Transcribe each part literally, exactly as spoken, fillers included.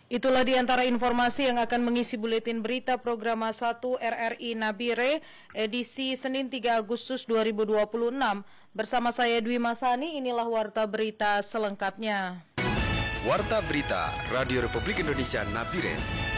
Itulah di antara informasi yang akan mengisi buletin berita program satu R R I Nabire edisi Senin tiga Agustus dua ribu dua puluh enam. Bersama saya Dwi Masani, inilah warta berita selengkapnya. Warta berita Radio Republik Indonesia Nabire.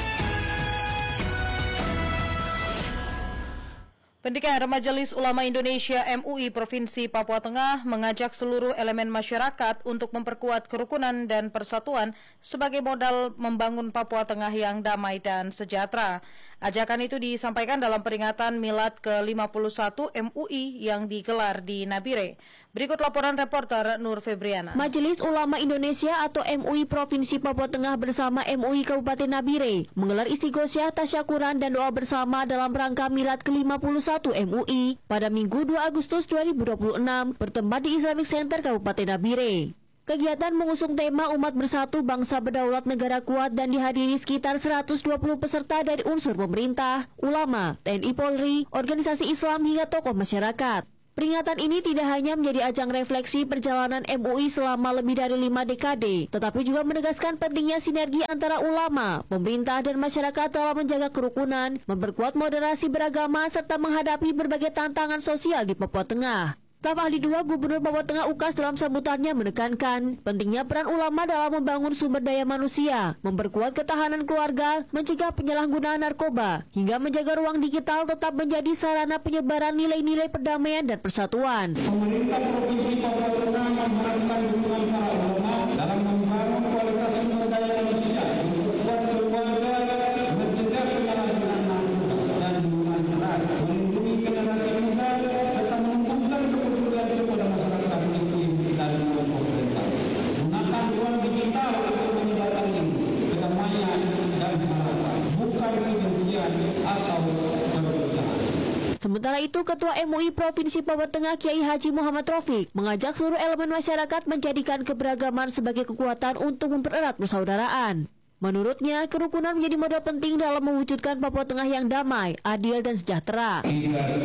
Pendikar Majelis Ulama Indonesia M U I Provinsi Papua Tengah mengajak seluruh elemen masyarakat untuk memperkuat kerukunan dan persatuan sebagai modal membangun Papua Tengah yang damai dan sejahtera. Ajakan itu disampaikan dalam peringatan Milad ke lima puluh satu M U I yang digelar di Nabire. Berikut laporan reporter Nur Febriana. Majelis Ulama Indonesia atau M U I Provinsi Papua Tengah bersama M U I Kabupaten Nabire menggelar istighosyah, tasyakuran dan doa bersama dalam rangka Milad ke lima puluh satu M U I pada Minggu dua Agustus dua ribu dua puluh enam bertempat di Islamic Center Kabupaten Nabire. Kegiatan mengusung tema Umat Bersatu Bangsa Berdaulat Negara Kuat dan dihadiri sekitar seratus dua puluh peserta dari unsur pemerintah, ulama, T N I Polri, organisasi Islam hingga tokoh masyarakat. Peringatan ini tidak hanya menjadi ajang refleksi perjalanan M U I selama lebih dari lima dekade, tetapi juga menegaskan pentingnya sinergi antara ulama, pemerintah, dan masyarakat dalam menjaga kerukunan, memperkuat moderasi beragama, serta menghadapi berbagai tantangan sosial di Papua Tengah. Staf Ahli dua Gubernur Papua Tengah U K A S dalam sambutannya menekankan pentingnya peran ulama dalam membangun sumber daya manusia, memperkuat ketahanan keluarga, mencegah penyalahgunaan narkoba, hingga menjaga ruang digital tetap menjadi sarana penyebaran nilai-nilai perdamaian dan persatuan. Pemerintah Provinsi Papua Tengah mengharapkan dukungan para ulama dalam membangun kualitas sumber daya manusia, memperkuat keluarga, mencegah penyalahgunaan narkoba dan minuman keras, melindungi generasi muda, serta menumbuhkan kepedulian kepada masyarakat miskin dan kelompok rentan. Gunakan ruang digital untuk menyebarkan kedamaian dan harapan, bukan kebencian atau perpecahan. Sementara itu, Ketua M U I Provinsi Papua Tengah Kiai Haji Muhammad Rafiq mengajak seluruh elemen masyarakat menjadikan keberagaman sebagai kekuatan untuk mempererat persaudaraan. Menurutnya, kerukunan menjadi modal penting dalam mewujudkan Papua Tengah yang damai, adil, dan sejahtera.